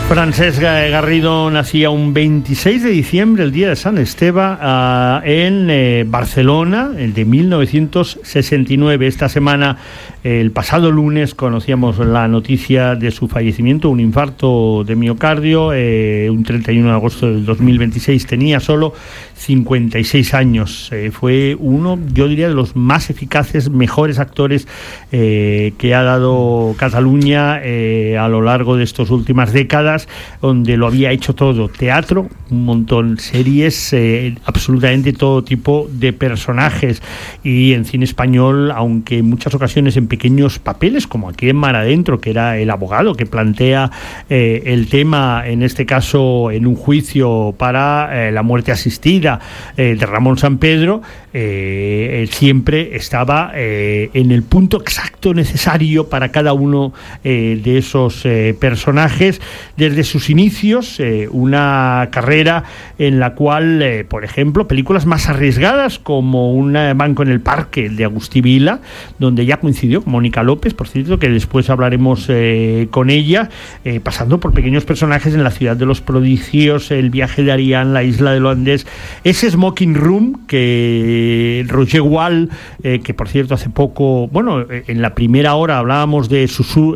Francesc Garrido nacía un 26 de diciembre, el día de San Esteban, en Barcelona, el de 1969. Esta semana, el pasado lunes, conocíamos la noticia de su fallecimiento, un infarto de miocardio, un 31 de agosto del 2026. Tenía solo 56 años. Fue uno, yo diría, de los más eficaces, mejores actores que ha dado Cataluña a lo largo de estas últimas décadas, donde lo había hecho todo: teatro, un montón, series, absolutamente todo tipo de personajes, y en cine español, aunque en muchas ocasiones en pequeños papeles, como aquí en Mar Adentro, que era el abogado que plantea el tema, en este caso en un juicio para la muerte asistida de Ramón Sampedro, siempre estaba en el punto exacto necesario para cada uno de esos personajes. Desde sus inicios, una carrera en la cual, por ejemplo, películas más arriesgadas como Un banco en el parque de Agustí Vila, donde ya coincidió con Mónica López, por cierto, que después hablaremos con ella, pasando por pequeños personajes en La ciudad de los prodigios, El viaje de Ariane, La isla del holandés, ese Smoking Room que Roger Wall, que por cierto hace poco, bueno, en la primera hora hablábamos de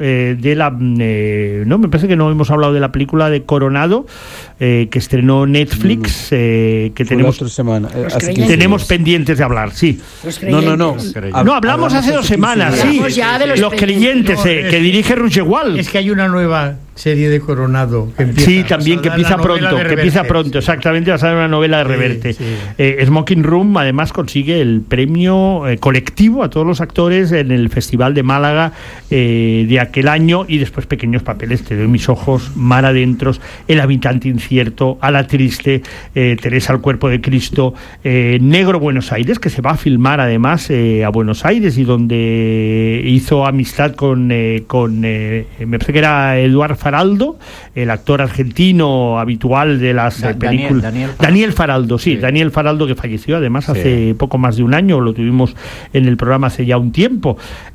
no, me parece que no hemos hablado de la película de Coronado, que estrenó Netflix, que tenemos otra semana, tenemos pendientes de hablar, sí. No, hablamos hace 2 semanas, sí. Los creyentes, que dirige Roger Wall. Es que hay una nueva serie de Coronado que empieza, sí, también, que empieza pronto, exactamente, basada en una novela de Reverte. Smoking Room además consigue el premio colectivo a todos los actores en el Festival de Málaga de aquel año, y después pequeños papeles: Te doy mis ojos, Mar Adentro, El habitante incierto, A la triste, Teresa al cuerpo de Cristo, Negro Buenos Aires, que se va a filmar además a Buenos Aires, y donde hizo amistad con me parece que era Eduard Faraldo, el actor argentino habitual de las películas. Daniel Faraldo, sí, Daniel Faraldo, que falleció además hace poco más de un año, lo tuvimos en el programa hace ya un tiempo.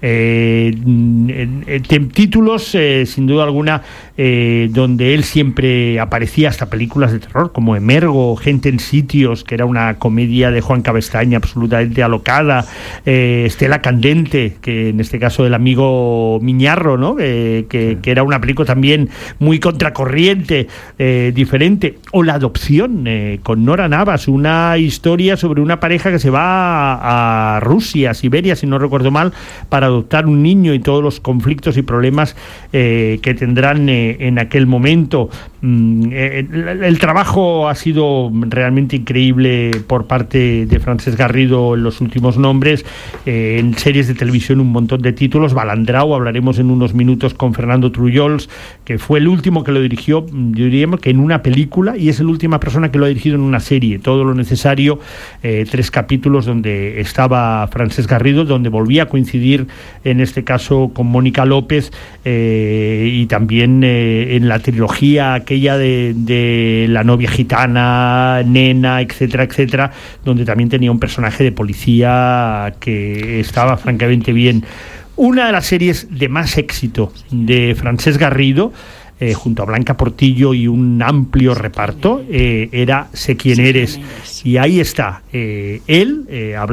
Títulos, sin duda alguna, donde él siempre aparecía, hasta películas de terror como Emergo, Gente en sitios, que era una comedia de Juan Cabestaña absolutamente alocada, Estela Candente, que en este caso el amigo Miñarro, ¿no? Que era una película también muy contracorriente, diferente, o La adopción, con Nora Navas, una historia sobre una pareja que se va a Rusia, Siberia, si no recuerdo mal, para adoptar un niño, y todos los conflictos y problemas que tendrán en aquel momento. El trabajo ha sido realmente increíble por parte de Francesc Garrido en los últimos nombres, en series de televisión un montón de títulos. Balandrau, hablaremos en unos minutos con Fernando Trullols, que fue el último que lo dirigió, yo diría que en una película, y es la última persona que lo ha dirigido en una serie. Todo lo necesario, 3 capítulos donde estaba Francesc Garrido, donde volvía a coincidir en este caso con Mónica López, y también en la trilogía aquella de La novia gitana, Nena, etcétera, etcétera, donde también tenía un personaje de policía que estaba francamente bien. Una de las series de más éxito de Francesc Garrido, junto a Blanca Portillo y un amplio reparto, era Sé quién eres. Y ahí está, él hablando